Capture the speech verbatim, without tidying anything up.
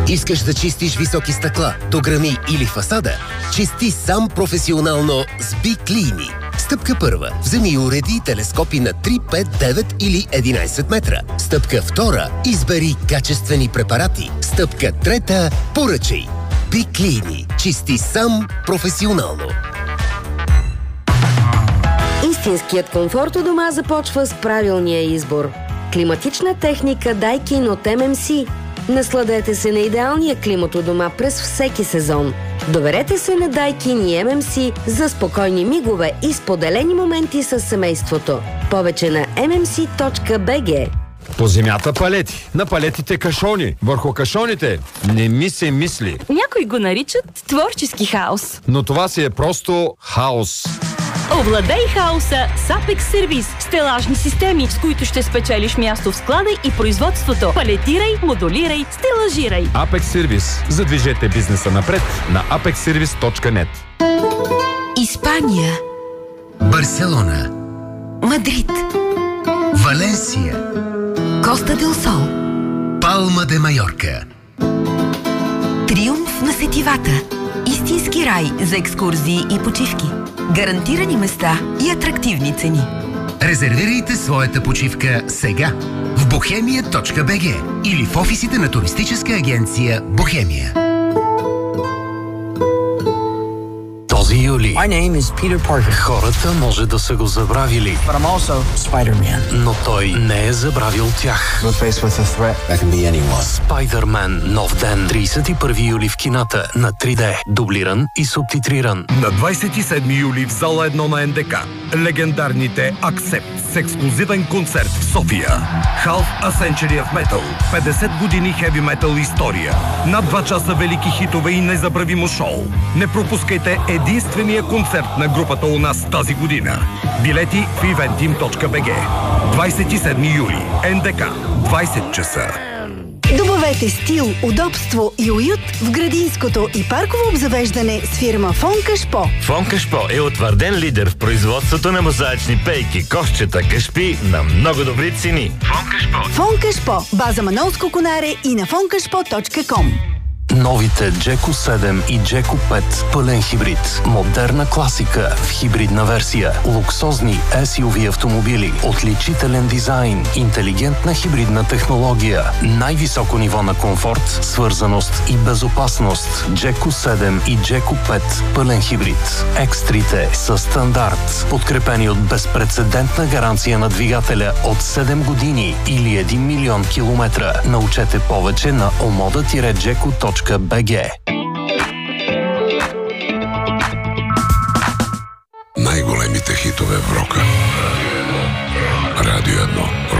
Искаш да чистиш високи стъкла, дограми или фасада? Чисти сам професионално с Биклини. Стъпка първа. Вземи и уреди телескопи на три, пет, девет или единайсет метра. Стъпка втора. Избери качествени препарати. Стъпка трета. Поръчай. Биклини. Чисти сам професионално. Истинският комфорт у дома започва с правилния избор. Климатична техника Daikin от Ем Ем Си. Насладете се на идеалния климат у дома през всеки сезон. Доверете се на Daikin и Ем Ем Си за спокойни мигове и споделени моменти с семейството. Повече на ем ем си точка би джи. По земята палети, на палетите кашони, върху кашоните не ми се мисли. Някои го наричат творчески хаос. Но това си е просто хаос. Овладей хаоса с Apex Service. Стелажни системи, с които ще спечелиш място в склада и производството. Палетирай, модулирай, стелажирай. Apex Service. Задвижете бизнеса напред на апекс сервис точка нет. Испания. Барселона. Мадрид. Валенсия. Коста дел Сол. Палма де Майорка. Триумф на сетивата. Истински рай за екскурзии и почивки. Гарантирани места и атрактивни цени. Резервирайте своята почивка сега в бохемия точка би джи или в офисите на туристическа агенция Бохемия. Този юли My name is Peter Parker. хората може да са го забравили, But I'm also Spider-Man. но той не е забравил тях. We're faced with a threat that can be anyone. Спайдърмен. Нов ден. трийсет и първи юли в кината на три Д. Дублиран и субтитриран. На двайсет и седми юли в зала едно на Ен Де Ка. Легендарните Accept с ексклузивен концерт в София. Half a Century of Metal. петдесет години хеви метал история. Над два часа велики хитове и незабравимо шоу. Не пропускайте единствения концерт на групата у нас тази година. Билети в ивентим точка би джи. двайсет и седми юли. Ен Де Ка. двайсет часа. Добавете стил, удобство и уют в градинското и парково обзавеждане с фирма Фон Кашпо. Фон Кашпо е утвърден лидер в производството на мозаични пейки, кошчета, кашпи на много добри цени. Фон Кашпо. Фон Кашпо. База Манолско конаре и на фон кашпо точка ком. Новите Джеко седем и Джеко пет пълен хибрид. Модерна класика в хибридна версия. Луксозни Ес Ю Ви автомобили. Отличителен дизайн. Интелигентна хибридна технология. Най-високо ниво на комфорт, свързаност и безопасност. Джеко седем и Джеко пет пълен хибрид. Екстрите са стандарт. Подкрепени от безпрецедентна гаранция на двигателя от седем години или един милион километра. Научете повече на омода джеко точка би джи. Най-големите хитове в рока. Радио едно.